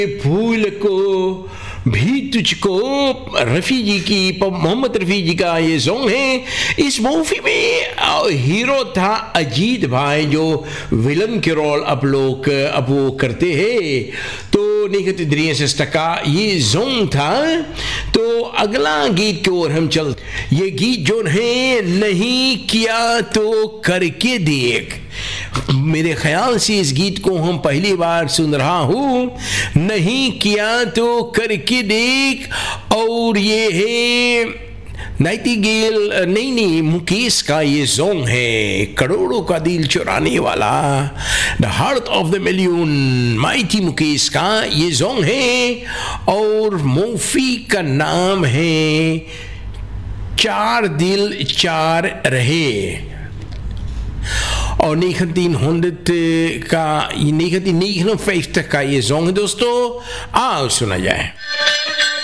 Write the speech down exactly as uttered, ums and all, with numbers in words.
फूल को भी तुझको, रफ़ी जी की, मोहम्मद रफ़ी जी का ये सॉन्ग है। इस मूवी में हीरो था अजीत भाई, जो विलन के रोल अब लोग अब वो करते हैं। तो निकट द्रिय से टका ये सॉन्ग था। तो अगला गीत की ओर हम चल, ये गीत जो है, नहीं किया तो करके देख। मेरे ख्याल से इस गीत को हम पहली बार सुन रहा हूँ, नहीं किया तो करके देख। और ये है नाइटिंगेल, नहीं नहीं मुकेश का ये सॉन्ग है, करोड़ों का दिल चुराने वाला, the heart of the million, mighty Mukesh का ये सॉन्ग है। और मूवी का नाम है चार दिल चार रहे। और निखतीन हंड्रेड का निखती निखन फेस्ट का ये सॉन्ग है दोस्तों, आओ सुना जाए।